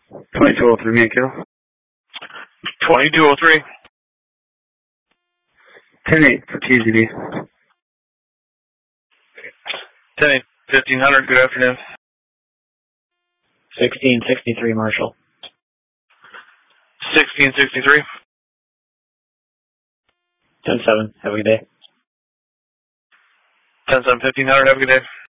2203 Mankato. 2203. 10-8 for TZD. 10-8, 1500, good afternoon. 1663 Marshall. 1663. 10-7, have a good day. 10-7, 1500, have a good day.